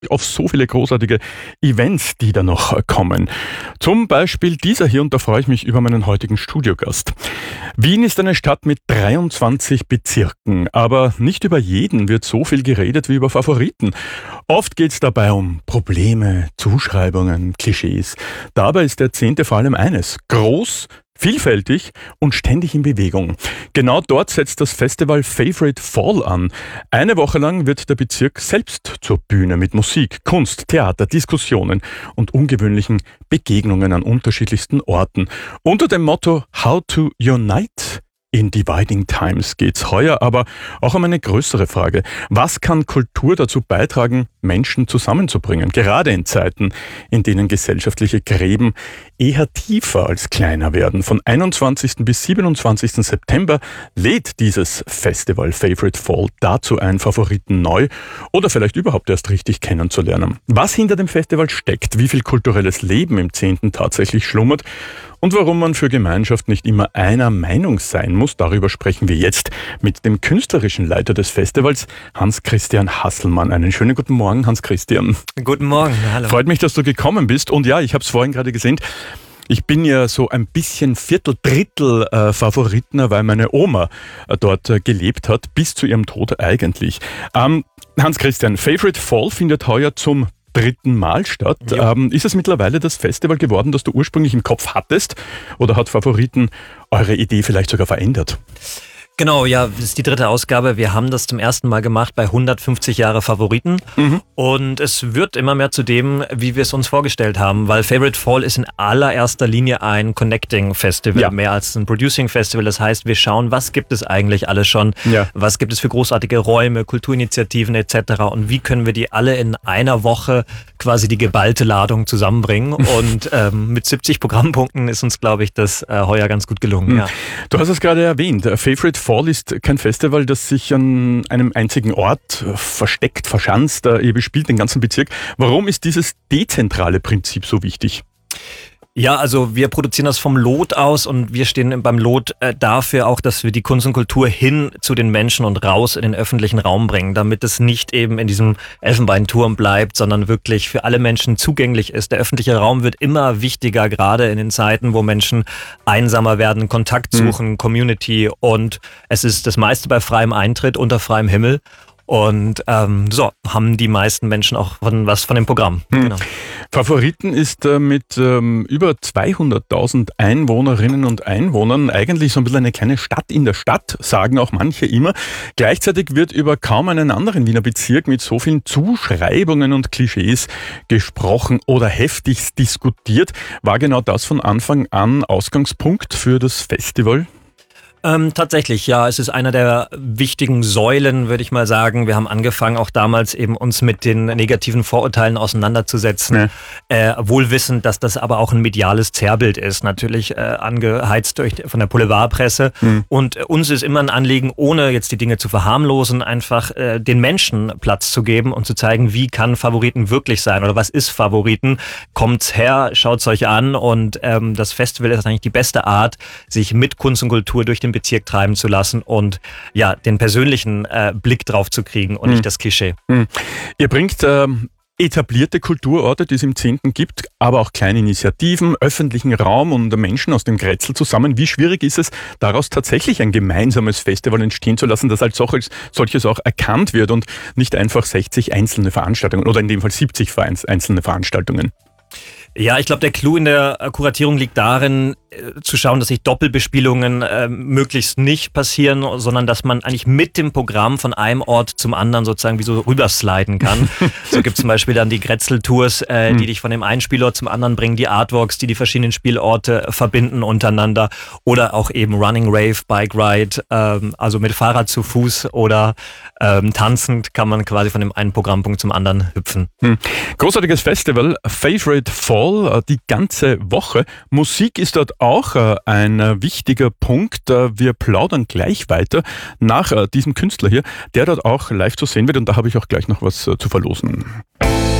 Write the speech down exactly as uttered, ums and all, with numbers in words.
auf so viele großartige Events, die da noch kommen. Zum Beispiel dieser hier, und da freue ich mich über meinen heutigen Studiogast. Wien ist eine Stadt mit dreiundzwanzig Bezirken, aber nicht über jeden wird so viel geredet wie über Favoriten. Oft geht es dabei um Probleme, Zuschreibungen, Klischees. Dabei ist der Zehnte vor allem eines: groß, vielfältig und ständig in Bewegung. Genau dort setzt das Festival Favorite Fall an. Eine Woche lang wird der Bezirk selbst zur Bühne mit Musik, Kunst, Theater, Diskussionen und ungewöhnlichen Begegnungen an unterschiedlichsten Orten. Unter dem Motto How to Unite in Dividing Times geht's heuer aber auch um eine größere Frage. Was kann Kultur dazu beitragen, Menschen zusammenzubringen? Gerade in Zeiten, in denen gesellschaftliche Gräben eher tiefer als kleiner werden. Von einundzwanzigsten bis siebenundzwanzigsten September lädt dieses Festival Favorite Fall dazu ein, Favoriten neu oder vielleicht überhaupt erst richtig kennenzulernen. Was hinter dem Festival steckt, wie viel kulturelles Leben im Zehnten tatsächlich schlummert und warum man für Gemeinschaft nicht immer einer Meinung sein muss, darüber sprechen wir jetzt mit dem künstlerischen Leiter des Festivals, Hans-Christian Hasselmann. Einen schönen guten Morgen, Hans-Christian. Guten Morgen, hallo. Freut mich, dass du gekommen bist. Und ja, ich habe es vorhin gerade gesehen, ich bin ja so ein bisschen Viertel, Drittel äh, Favoritner, weil meine Oma äh, dort äh, gelebt hat, bis zu ihrem Tod eigentlich. Ähm, Hans-Christian, Favorite Fall findet heuer zum dritten Mal statt. Ähm, ist es mittlerweile das Festival geworden, das du ursprünglich im Kopf hattest? Oder hat Favoriten eure Idee vielleicht sogar verändert? Genau, ja, das ist die dritte Ausgabe. Wir haben das zum ersten Mal gemacht bei hundertfünfzig Jahre Favoriten. Mhm. Und es wird immer mehr zu dem, wie wir es uns vorgestellt haben, weil Favorite Fall ist in allererster Linie ein Connecting-Festival, ja, mehr als ein Producing-Festival. Das heißt, wir schauen, was gibt es eigentlich alles schon, ja, was gibt es für großartige Räume, Kulturinitiativen et cetera und wie können wir die alle in einer Woche quasi die geballte Ladung zusammenbringen. Und ähm, mit siebzig Programmpunkten ist uns, glaube ich, das äh, heuer ganz gut gelungen. Mhm. Ja. Du hast es gerade erwähnt, Favorite Fall ist kein Festival, das sich an einem einzigen Ort versteckt, verschanzt, ihr bespielt den ganzen Bezirk. Warum ist dieses dezentrale Prinzip so wichtig? Ja, also wir produzieren das vom Lot aus und wir stehen beim Lot äh, dafür auch, dass wir die Kunst und Kultur hin zu den Menschen und raus in den öffentlichen Raum bringen, damit es nicht eben in diesem Elfenbeinturm bleibt, sondern wirklich für alle Menschen zugänglich ist. Der öffentliche Raum wird immer wichtiger, gerade in den Zeiten, wo Menschen einsamer werden, Kontakt suchen, mhm. Community, und es ist das meiste bei freiem Eintritt, unter freiem Himmel. Und ähm, so haben die meisten Menschen auch von, was von dem Programm. Hm. Genau. Favoriten ist äh, mit ähm, über zweihunderttausend Einwohnerinnen und Einwohnern eigentlich so ein bisschen eine kleine Stadt in der Stadt, sagen auch manche immer. Gleichzeitig wird über kaum einen anderen Wiener Bezirk mit so vielen Zuschreibungen und Klischees gesprochen oder heftigst diskutiert. War genau das von Anfang an Ausgangspunkt für das Festival? Ähm, tatsächlich, ja. Es ist einer der wichtigen Säulen, würde ich mal sagen. Wir haben angefangen, auch damals eben uns mit den negativen Vorurteilen auseinanderzusetzen. Ja. Äh, wohl wissend, dass das aber auch ein mediales Zerrbild ist. Natürlich äh, angeheizt durch, von der Boulevardpresse. Mhm. Und äh, uns ist immer ein Anliegen, ohne jetzt die Dinge zu verharmlosen, einfach äh, den Menschen Platz zu geben und zu zeigen, wie kann Favoriten wirklich sein oder was ist Favoriten. Kommt's her, schaut's euch an, und ähm, das Festival ist eigentlich die beste Art, sich mit Kunst und Kultur durch den Bezirk treiben zu lassen und ja, den persönlichen äh, Blick drauf zu kriegen und hm. nicht das Klischee. Hm. Ihr bringt ähm, etablierte Kulturorte, die es im Zehnten gibt, aber auch kleine Initiativen, öffentlichen Raum und Menschen aus dem Grätzl zusammen. Wie schwierig ist es, daraus tatsächlich ein gemeinsames Festival entstehen zu lassen, das als solches auch erkannt wird und nicht einfach sechzig einzelne Veranstaltungen oder in dem Fall siebzig einzelne Veranstaltungen? Ja, ich glaube, der Clou in der Kuratierung liegt darin, äh, zu schauen, dass sich Doppelbespielungen äh, möglichst nicht passieren, sondern dass man eigentlich mit dem Programm von einem Ort zum anderen sozusagen wie so rübersliden kann. So gibt es zum Beispiel dann die Grätzl-Tours, äh, die dich von dem einen Spielort zum anderen bringen, die Artwalks, die die verschiedenen Spielorte verbinden untereinander, oder auch eben Running Rave, Bike Ride, ähm, also mit Fahrrad zu Fuß oder ähm, tanzend kann man quasi von dem einen Programmpunkt zum anderen hüpfen. Hm. Großartiges Festival, Favorite Fall, die ganze Woche. Musik ist dort auch ein wichtiger Punkt. Wir plaudern gleich weiter nach diesem Künstler hier, der dort auch live zu sehen wird, und da habe ich auch gleich noch was zu verlosen.